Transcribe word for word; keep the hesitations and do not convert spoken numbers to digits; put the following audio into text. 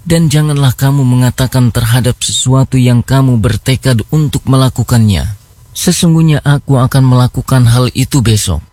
Dan janganlah kamu mengatakan terhadap sesuatu yang kamu bertekad untuk melakukannya, sesungguhnya aku akan melakukan hal itu besok.